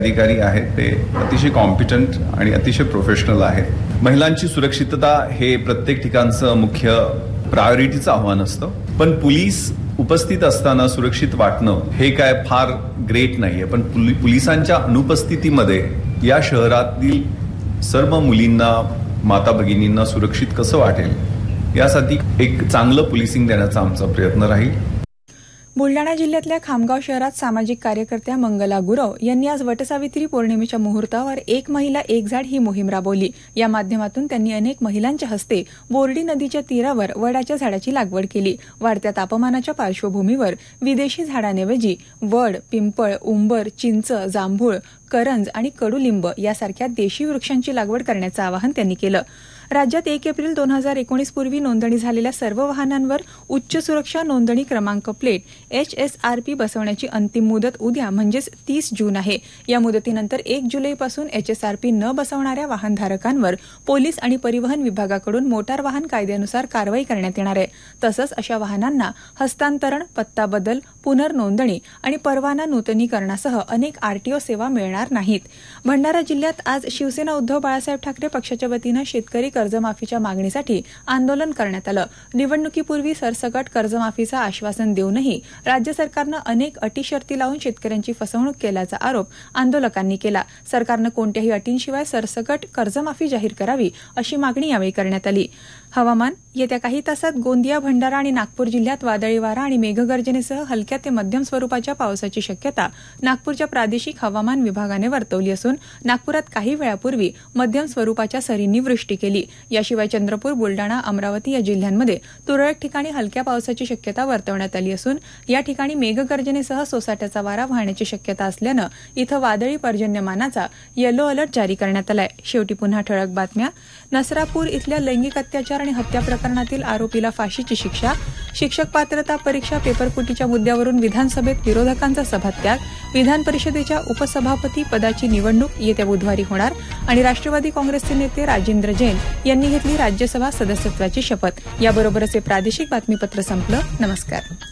अधिकारी आहेत ते अतिशय कॉम्पिटंट आणि अतिशय प्रोफेशनल आहेत. महिलांची सुरक्षितता हे प्रत्येक ठिकाणचं मुख्य प्रायोरिटीचं आव्हान असतं, पण पोलीस उपस्थित असताना सुरक्षित वाटणं हे काय फार ग्रेट नाहीये. पण पोलिसांच्या अनुपस्थितीमध्ये या शहरातील सर्व मुलींना, माता भगिनींना सुरक्षित कसं वाटेल यासाठी एक चांगलं पोलिसिंग देण्याचा आमचा प्रयत्न राहील. बुलडाणा जिल्ह्यातल्या खामगाव शहरात सामाजिक कार्यकर्त्या मंगला गुरव यांनी आज वटसावित्री पौर्णिमेच्या मुहूर्तावर एक महिला एक झाड ही मोहीम राबवली. या माध्यमातून त्यांनी अनेक महिलांच्या हस्ते बोर्डी नदीच्या तीरावर वडाच्या झाडाची लागवड केली. वाढत्या तापमानाच्या पार्श्वभूमीवर विदेशी झाडांऐवजी वड, पिंपळ, उंबर, चिंच, जांभूळ, करंज आणि कडुलिंब यासारख्या देशी वृक्षांची लागवड करण्याचं आवाहन त्यांनी केलं. राज्यात 1 एप्रिल 2019 पूर्वी नोंदणी झालेल्या सर्व वाहनांवर उच्च सुरक्षा नोंदणी क्रमांक प्लेट HSRP बसवण्याची अंतिम मुदत उद्या म्हणजेच 30 जून आहे. या मुदतीनंतर 1 जुलैपासून HSRP न बसवणाऱ्या वाहनधारकांवर पोलीस आणि परिवहन विभागाकडून मोटार वाहन कायद्यानुसार कारवाई करण्यात येणार आहे. तसंच अशा वाहनांना हस्तांतरण, पत्ता बदल, पुनर्नोंदणी आणि परवाना नूतनीकरणासह अनेक RTO सेवा मिळणार नाहीत. भंडारा जिल्ह्यात आज शिवसेना उद्धव बाळासाहेब ठाकरे पक्षाच्या वतीनं शेतकरी कर्जमाफीच्या मागणीसाठी आंदोलन करण्यात आलं. निवडणुकीपूर्वी सरसकट कर्जमाफीचं आश्वासन देऊनही राज्य सरकारनं अनेक अटी शर्ती लावून शेतकऱ्यांची फसवणूक केल्याचा आरोप आंदोलकांनी केला. सरकारनं कोणत्याही अटींशिवाय सरसकट कर्जमाफी जाहीर करावी अशी मागणी यावेळी करण्यात आली. हवामान. येत्या काही तासात गोंदिया, भंडारा आणि नागपूर जिल्ह्यात वादळी वारा आणि मेघगर्जनेसह हलक्या ते मध्यम स्वरूपाच्या पावसाची शक्यता नागपूरच्या प्रादेशिक हवामान विभागाने वर्तवली असून नागपुरात काही वेळापूर्वी मध्यम स्वरूपाच्या सरींनी वृष्टी केली. याशिवाय चंद्रपूर, बुलडाणा, अमरावती या जिल्ह्यांमध्ये तुरळक ठिकाणी हलक्या पावसाची शक्यता वर्तवण्यात आली असून या ठिकाणी मेघगर्जनेसह सोसाट्याचा वारा वाहण्याची शक्यता असल्यानं इथं वादळी पर्जन्यमानाचा येलो अलर्ट जारी करण्यात आलाय. शेवटी पुन्हा ठळक बातम्या. नसरापूर इथल्या लैंगिक अत्याचार आणि हत्या प्रकरणातील आरोपीला फाशीची शिक्षा. शिक्षक पात्रता परीक्षा पेपरफुटीच्या मुद्द्यावरून विधानसभेत विरोधकांचा सभात्याग. विधान परिषदेच्या उपसभापती पदाची निवडणूक येत्या बुधवारी होणार. आणि राष्ट्रवादी काँग्रेसचे नेते राजेंद्र जैन यांनी घेतली राज्यसभा सदस्यत्वाची शपथ. याबरोबरच हे प्रादेशिक बातमीपत्र संपलं. नमस्कार.